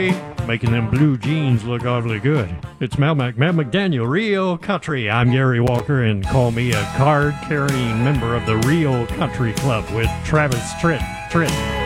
making them blue jeans look awfully good. It's Mel McDaniel, Real Country. I'm Gary Walker, and call me a card-carrying member of the Real Country Club with Travis Tritt.